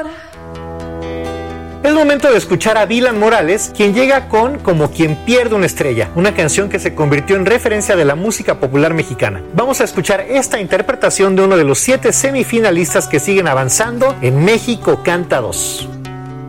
Es momento de escuchar a Dylan Morales, quien llega con Como quien pierde una estrella, una canción que se convirtió en referencia de la música popular mexicana. Vamos a escuchar esta interpretación de uno de los 7 semifinalistas que siguen avanzando en México Canta 2.